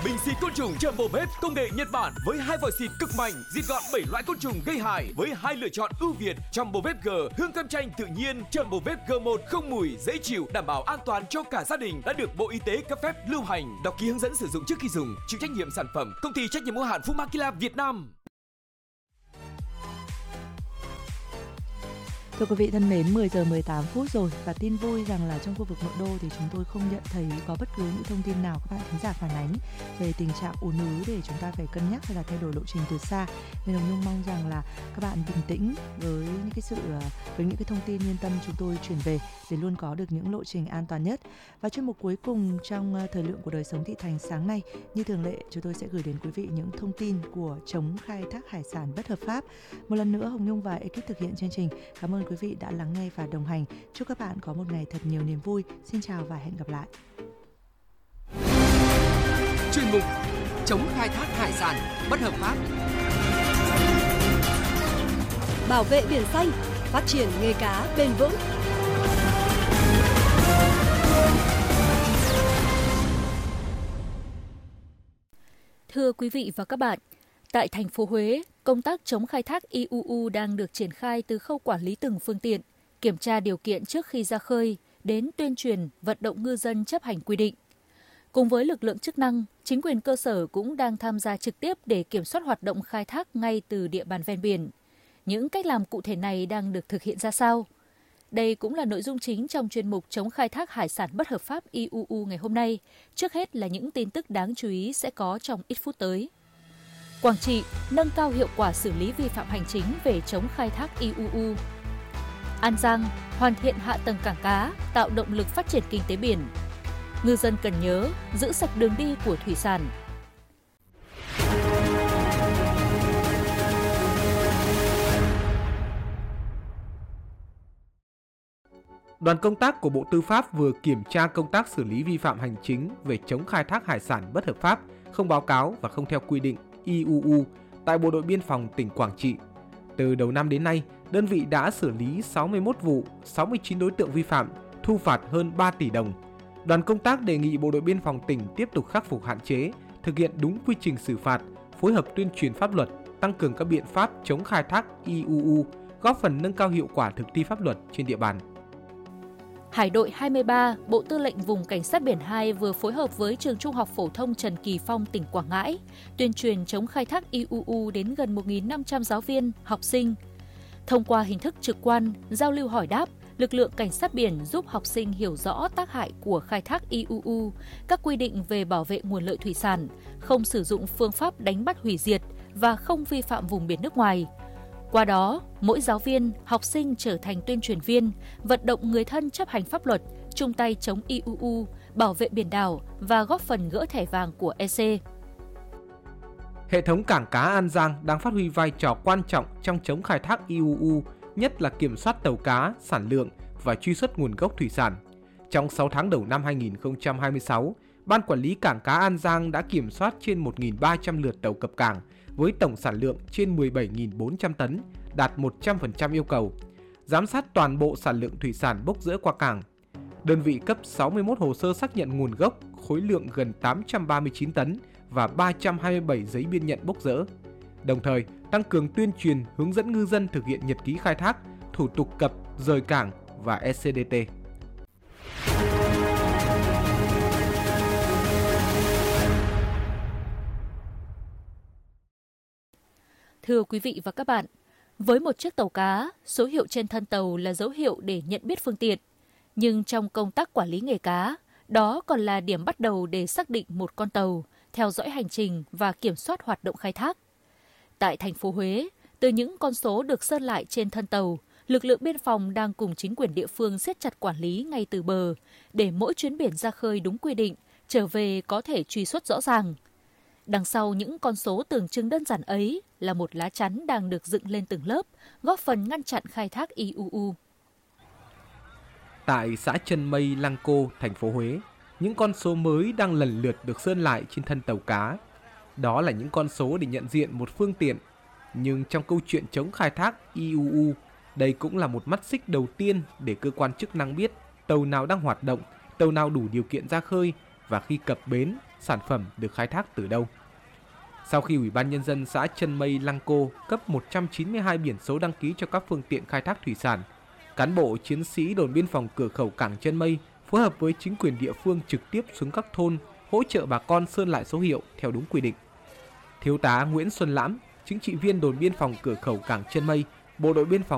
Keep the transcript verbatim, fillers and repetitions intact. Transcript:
Bình xịt côn trùng Jumbo Babe công nghệ Nhật Bản với hai vòi xịt cực mạnh, diệt gọn bảy loại côn trùng gây hại với hai lựa chọn ưu việt. Jumbo Babe G hương cam chanh tự nhiên, Jumbo Babe G một không mùi, dễ chịu, đảm bảo an toàn cho cả gia đình, đã được Bộ Y tế cấp phép lưu hành. Đọc ký hướng dẫn sử dụng trước khi dùng. Chịu trách nhiệm sản phẩm công ty trách nhiệm hữu hạn Fumakila Việt Nam. Thưa quý vị thân mến, mười giờ mười tám phút rồi và tin vui rằng là trong khu vực nội đô thì chúng tôi không nhận thấy có bất cứ những thông tin nào các bạn thính giả phản ánh về tình trạng ùn ứ để chúng ta phải cân nhắc hay là thay đổi lộ trình từ xa. Nên Hồng Nhung mong rằng là các bạn bình tĩnh với những cái sự với những cái thông tin yên tâm chúng tôi chuyển về để luôn có được những lộ trình an toàn nhất. Và chuyên mục cuối cùng trong thời lượng của đời sống thị thành sáng nay, như thường lệ chúng tôi sẽ gửi đến quý vị những thông tin của chống khai thác hải sản bất hợp pháp. Một lần nữa Hồng Nhung và ekip thực hiện chương trình cảm ơn quý vị đã lắng nghe và đồng hành. Chúc các bạn có một ngày thật nhiều niềm vui. Xin chào và hẹn gặp lại. Chuyên mục chống khai thác hải sản bất hợp pháp. Bảo vệ biển xanh, phát triển nghề cá bền vững. Thưa quý vị và các bạn, tại thành phố Huế, công tác chống khai thác i u u đang được triển khai từ khâu quản lý từng phương tiện, kiểm tra điều kiện trước khi ra khơi, đến tuyên truyền, vận động ngư dân chấp hành quy định. Cùng với lực lượng chức năng, chính quyền cơ sở cũng đang tham gia trực tiếp để kiểm soát hoạt động khai thác ngay từ địa bàn ven biển. Những cách làm cụ thể này đang được thực hiện ra sao? Đây cũng là nội dung chính trong chuyên mục chống khai thác hải sản bất hợp pháp i u u ngày hôm nay. Trước hết là những tin tức đáng chú ý sẽ có trong ít phút tới. Quảng Trị nâng cao hiệu quả xử lý vi phạm hành chính về chống khai thác i u u. An Giang hoàn thiện hạ tầng cảng cá, tạo động lực phát triển kinh tế biển. Ngư dân cần nhớ giữ sạch đường đi của thủy sản. Đoàn công tác của Bộ Tư pháp vừa kiểm tra công tác xử lý vi phạm hành chính về chống khai thác hải sản bất hợp pháp, không báo cáo và không theo quy định i u u tại Bộ đội Biên phòng tỉnh Quảng Trị. Từ đầu năm đến nay, đơn vị đã xử lý sáu mươi mốt vụ, sáu mươi chín đối tượng vi phạm, thu phạt hơn ba tỷ đồng. Đoàn công tác đề nghị Bộ đội Biên phòng tỉnh tiếp tục khắc phục hạn chế, thực hiện đúng quy trình xử phạt, phối hợp tuyên truyền pháp luật, tăng cường các biện pháp chống khai thác i u u, góp phần nâng cao hiệu quả thực thi pháp luật trên địa bàn. Hải đội hai mươi ba, Bộ Tư lệnh Vùng Cảnh sát Biển hai vừa phối hợp với Trường Trung học Phổ thông Trần Kỳ Phong, tỉnh Quảng Ngãi, tuyên truyền chống khai thác i u u đến gần một nghìn năm trăm giáo viên, học sinh. Thông qua hình thức trực quan, giao lưu hỏi đáp, lực lượng cảnh sát biển giúp học sinh hiểu rõ tác hại của khai thác i u u, các quy định về bảo vệ nguồn lợi thủy sản, không sử dụng phương pháp đánh bắt hủy diệt và không vi phạm vùng biển nước ngoài. Qua đó, mỗi giáo viên, học sinh trở thành tuyên truyền viên, vận động người thân chấp hành pháp luật, chung tay chống i u u, bảo vệ biển đảo và góp phần gỡ thẻ vàng của e xê. Hệ thống cảng cá An Giang đang phát huy vai trò quan trọng trong chống khai thác i u u, nhất là kiểm soát tàu cá, sản lượng và truy xuất nguồn gốc thủy sản. Trong sáu tháng đầu năm hai nghìn không trăm hai mươi sáu, Ban Quản lý Cảng cá An Giang đã kiểm soát trên một nghìn ba trăm lượt tàu cập cảng với tổng sản lượng trên mười bảy nghìn bốn trăm tấn, đạt một trăm phần trăm yêu cầu. Giám sát toàn bộ sản lượng thủy sản bốc dỡ qua cảng. Đơn vị cấp sáu mươi mốt hồ sơ xác nhận nguồn gốc, khối lượng gần tám trăm ba mươi chín tấn và ba trăm hai mươi bảy giấy biên nhận bốc dỡ. Đồng thời, tăng cường tuyên truyền hướng dẫn ngư dân thực hiện nhật ký khai thác, thủ tục cập, rời cảng và e xê đê tê. Thưa quý vị và các bạn, với một chiếc tàu cá, số hiệu trên thân tàu là dấu hiệu để nhận biết phương tiện. Nhưng trong công tác quản lý nghề cá, đó còn là điểm bắt đầu để xác định một con tàu, theo dõi hành trình và kiểm soát hoạt động khai thác. Tại thành phố Huế, từ những con số được sơn lại trên thân tàu, lực lượng biên phòng đang cùng chính quyền địa phương siết chặt quản lý ngay từ bờ, để mỗi chuyến biển ra khơi đúng quy định, trở về có thể truy xuất rõ ràng. Đằng sau những con số tưởng chừng đơn giản ấy là một lá chắn đang được dựng lên từng lớp, góp phần ngăn chặn khai thác i u u. Tại xã Chân Mây, Lăng Cô, thành phố Huế, những con số mới đang lần lượt được sơn lại trên thân tàu cá. Đó là những con số để nhận diện một phương tiện. Nhưng trong câu chuyện chống khai thác i u u, đây cũng là một mắt xích đầu tiên để cơ quan chức năng biết tàu nào đang hoạt động, tàu nào đủ điều kiện ra khơi và khi cập bến sản phẩm được khai thác từ đâu. Sau khi Ủy ban Nhân dân xã Chân Mây, Lăng Cô cấp một trăm chín mươi hai biển số đăng ký cho các phương tiện khai thác thủy sản, cán bộ chiến sĩ đồn biên phòng cửa khẩu cảng Chân Mây phối hợp với chính quyền địa phương trực tiếp xuống các thôn hỗ trợ bà con sơn lại số hiệu theo đúng quy định. Thiếu tá Nguyễn Xuân Lãm, chính trị viên đồn biên phòng cửa khẩu cảng Chân Mây, Bộ đội biên phòng